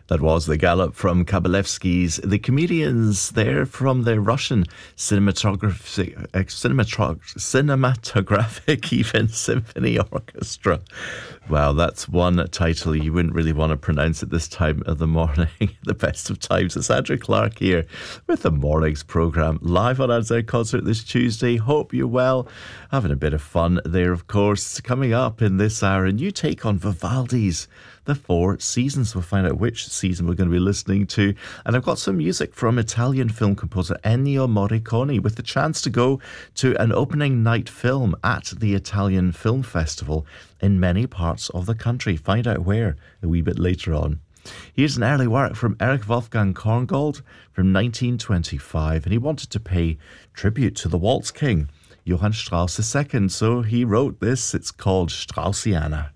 That was The Gallop from Kabalevsky's. The comedians there from the Russian cinematographic even symphony orchestra. Wow, that's one title you wouldn't really want to pronounce at this time of the morning. The best of times. It's Andrew Clark here with the morning's programme live on Outside Concert this Tuesday. Hope you're well, having a bit of fun there, of course. Coming up in this hour, a new take on Vivaldi's The Four Seasons. We'll find out which season we're going to be listening to. And I've got some music from Italian film composer Ennio Morricone with the chance to go to an opening night film at the Italian Film Festival in many parts of the country. Find out where a wee bit later on. Here's an early work from Erich Wolfgang Korngold from 1925, and he wanted to pay tribute to the waltz king, Johann Strauss II. So he wrote this. It's called Straussiana.